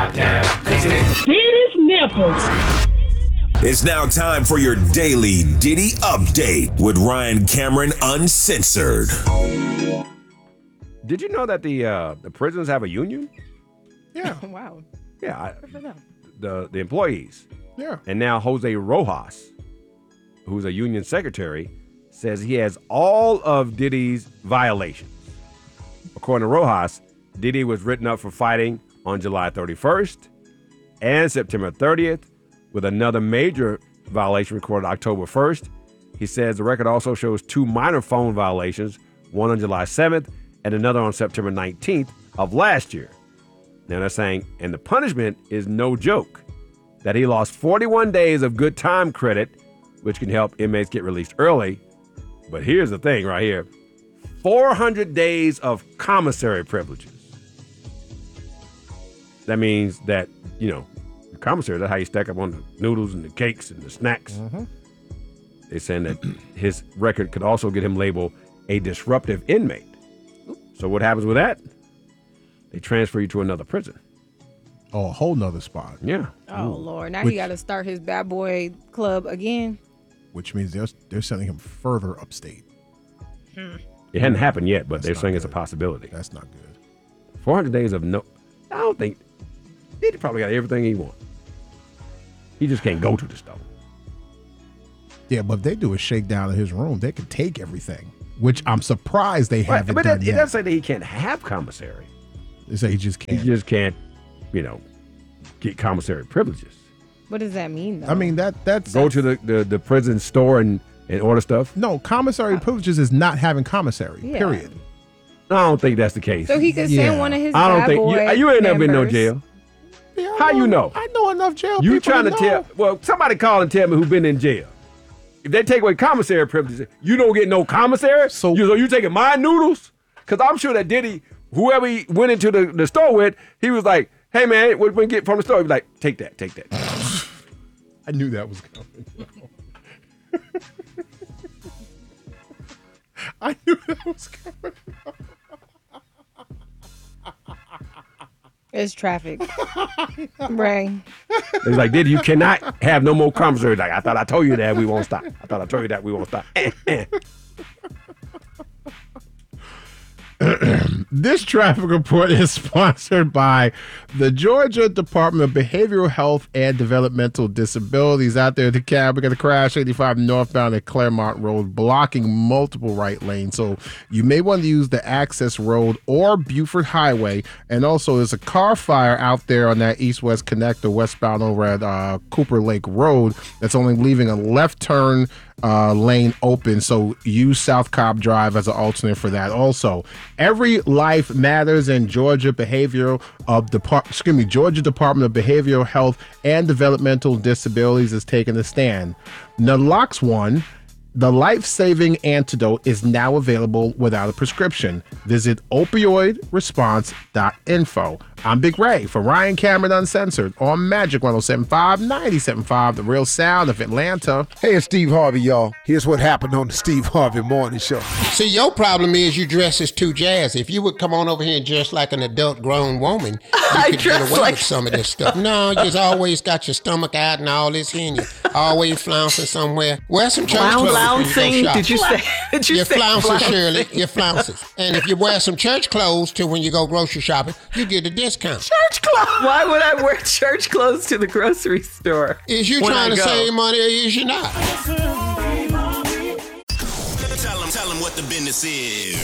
Diddy's nipples. It's now time for your daily Diddy update with Ryan Cameron Uncensored. Did you know that the prisons have a union? Yeah. Wow. Yeah, Good for them. the employees. Yeah. And now Jose Rojas, who's a union secretary, says he has all of Diddy's violations. According to Rojas, Diddy was written up for fighting on July 31st and September 30th, with another major violation recorded October 1st. He says the record also shows 2 minor phone violations, one on July 7th and another on September 19th of last year. Now they're saying, and the punishment is no joke, that he lost 41 days of good time credit, which can help inmates get released early. But here's the thing right here, 400 days of commissary privileges. That means that, commissary, that's how you stack up on the noodles and the cakes and the snacks. Mm-hmm. They're saying that his record could also get him labeled a disruptive inmate. So what happens with that? They transfer you to another prison. Oh, a whole nother spot. Yeah. Oh, Lord. Now Which- he got to start his bad boy club again. Which means they're sending him further upstate. It hadn't happened yet, but That's they're not saying it's a good. possibility. That's not good. 400 days of no. I don't think. He probably got everything he wants. He just can't go to the store. Yeah, but if they do a shakedown in his room, they could take everything, which I'm surprised they haven't But done it yet. doesn't say that he can't have commissary. They say he just He can't. just can't, get commissary privileges. What does that mean, though? I mean, that's... Go to the prison store and order stuff. No, commissary privileges is not having commissary, Yeah. period. I don't think that's the case. So he could Yeah. send one of his I don't bad think boy you ain't never been in no members. jail. Yeah, I How you know? I know enough jail You people trying to know. tell? Well, somebody call and tell me who been in jail. If they take away commissary privileges, you don't get no commissary. So- you taking my noodles? Because I'm sure that Diddy, whoever he went into the store with, he was like, "Hey man, what we get from the store?" He was like, "Take that, take that." I knew that was coming. I knew that was coming. It's traffic. Ray. He's like, "Diddy, you cannot have no more commissary." Like, I thought I told you that we won't stop. I thought I told you that we won't stop. This traffic report is sponsored by the Georgia Department of Behavioral Health and Developmental Disabilities. Out there at the cab, we got a crash 85 northbound at Claremont Road, blocking multiple right lanes. So you may want to use the access road or Buford Highway. And also there's a car fire out there on that east-west connector westbound over at Cooper Lake Road that's only leaving a left turn lane open, so use South Cobb Drive as an alternate for that. Also, every life matters, in Georgia Georgia Department of Behavioral Health and Developmental Disabilities is taking a stand. Naloxone, the life-saving antidote, is now available without a prescription. Visit opioidresponse.info. I'm Big Ray for Ryan Cameron Uncensored on Magic 107.5, 97.5, the real sound of Atlanta. Hey, it's Steve Harvey, y'all. Here's what happened on the Steve Harvey Morning Show. See, your problem is you dress as too jazzy. If you would come on over here and dress like an adult grown woman, you could get away with some of this stuff. No, you just always got your stomach out and all this here, and you always flouncing somewhere. Wear some church clothes when you go shopping. Did you say? Did you Your say flounces, flouncing? Shirley. Your flounces. And if you wear some church clothes too when you go grocery shopping, you get a discount. Church clothes. Why would I wear church clothes to the grocery store? Is you when trying I to go? save money or is you not? Tell them what the business is.